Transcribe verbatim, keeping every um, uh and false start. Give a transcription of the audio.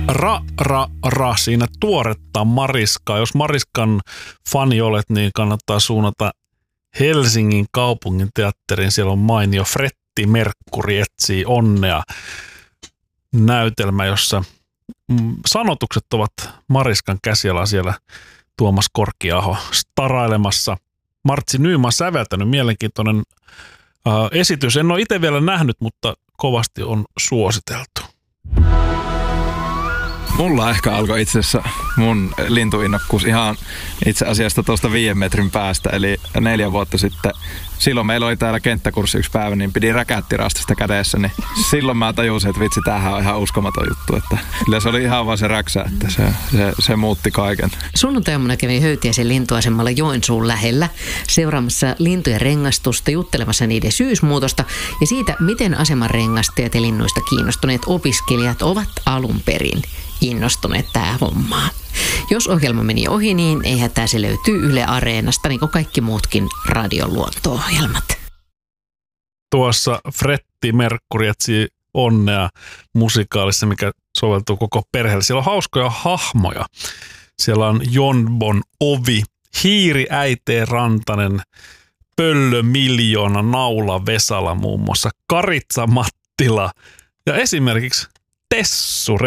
Ra, ra, ra, siinä tuoretta Mariskaa. Jos Mariskan fani olet, niin kannattaa suunnata Helsingin kaupungin teatteriin. Siellä on mainio Fretti Merkkuri etsii onnea -näytelmä, jossa sanotukset ovat Mariskan käsiala, siellä Tuomas Korkiaho starailemassa. Martsi Nyman säveltänyt, mielenkiintoinen äh, esitys. En ole itse vielä nähnyt, mutta kovasti on suositeltu. Mulla ehkä alkoi itse asiassa mun lintuinnokkuus ihan itse asiassa tuosta viiden metrin päästä, eli neljä vuotta sitten. Silloin meillä oli täällä kenttäkurssi yksi päivä, niin pidin räkättirastista kädessä, niin silloin mä tajusin, että vitsi, tämähän on ihan uskomaton juttu. Että kyllä se oli ihan vaan se räksä, että se, se, se muutti kaiken. Sunnuntaina kävin Höytiäisen lintuasemalla Joensuun lähellä seuraamassa lintujen rengastusta, juttelemassa niiden syysmuutosta ja siitä, miten aseman rengastajat ja linnuista kiinnostuneet opiskelijat ovat alun perin innostuneet tähän hommaan. Jos ohjelma meni ohi, niin ei hätää, se löytyy Yle Areenasta, niin kuin kaikki muutkin radion luonto-ohjelmat. Tuossa Fretti Merkkuri etsii onnea -musikaalissa, mikä soveltuu koko perheelle. Siellä on hauskoja hahmoja. Siellä on Jon Bon Ovi, Hiiri Äitee Rantanen, Pöllö Miljoona, Naula Vesala muun muassa, Karitsa Mattila ja esimerkiksi Tessu